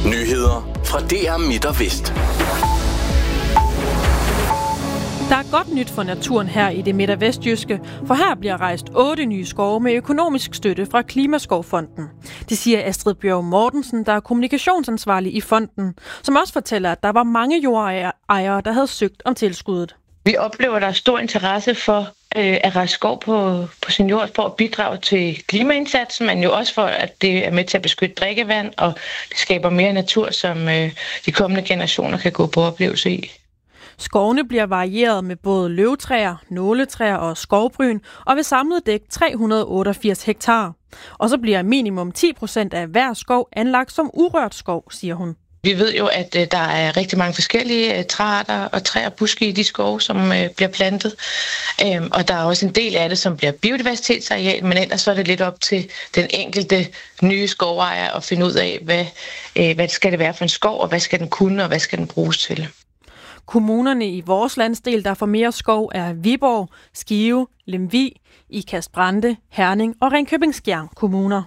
Nyheder fra DR Midt og Vest. Der er godt nyt for naturen her i det midt- og vestjyske, for her bliver rejst 8 nye skove med økonomisk støtte fra Klimaskovfonden. Det siger Astrid Bjørg Mortensen, der er kommunikationsansvarlig i fonden, som også fortæller, at der var mange jordejere, der havde søgt om tilskuddet. Vi oplever, at der er stor interesse for at rejse skov på sin jord for at bidrage til klimaindsatsen, men jo også for, at det er med til at beskytte drikkevand, og det skaber mere natur, som de kommende generationer kan gå på oplevelse i. Skovene bliver varieret med både løvtræer, nåletræer og skovbryn, og vil samlet dække 388 hektar. Og så bliver minimum 10% af hver skov anlagt som urørt skov, siger hun. Vi ved jo, at der er rigtig mange forskellige træarter og træer og buske i de skove, som bliver plantet. Og der er også en del af det, som bliver biodiversitetsareal, men ellers så er det lidt op til den enkelte nye skovejer at finde ud af, hvad skal det være for en skov, og hvad skal den kunne, og hvad skal den bruges til. Kommunerne i vores landsdel, der får mere skov, er Viborg, Skive, Lemvig, Ikast-Brande, Herning og Ringkøbing-Skjern kommuner.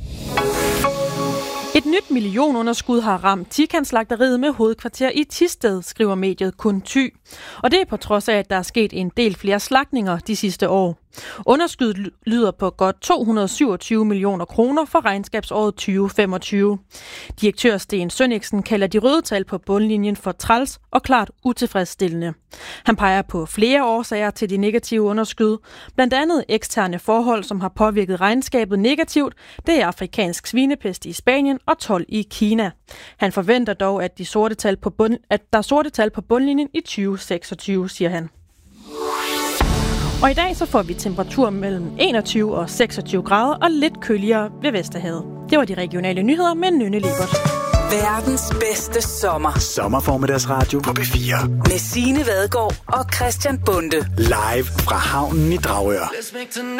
Et nyt millionunderskud har ramt Tican-slagteriet med hovedkvarter i Thisted, skriver mediet Kun Thy. Og det er på trods af, at der er sket en del flere slagtninger de sidste år. Underskuddet lyder på godt 227 millioner kroner for regnskabsåret 2025. Direktør Sten Sønniksen kalder de røde tal på bundlinjen for træls og klart utilfredsstillende. Han peger på flere årsager til de negative underskud, blandt andet eksterne forhold, som har påvirket regnskabet negativt. Det er afrikansk svinepest i Spanien og 12 i Kina. Han forventer dog, at der er sorte tal på bundlinjen i 2026, siger han. Og i dag så får vi temperatur mellem 21 og 26 grader og lidt køligere ved Vesterhavet. Det var de regionale nyheder med Nynne Lebert. Verdens bedste sommer. Sommerformiddagsradio på B4. Med Signe Vadgaard og Christian Bonde. Live fra havnen i Dragør.